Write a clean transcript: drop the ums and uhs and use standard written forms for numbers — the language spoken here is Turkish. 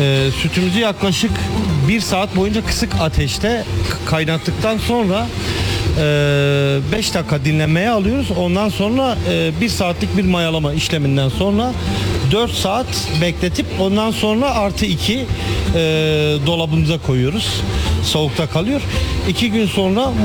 Sütümüzü yaklaşık 1 saat boyunca kısık ateşte kaynattıktan sonra 5 dakika dinlenmeye alıyoruz. Ondan sonra 1 saatlik bir mayalama işleminden sonra 4 saat bekletip ondan sonra +2 dolabımıza koyuyoruz. Soğukta kalıyor. 2 gün sonra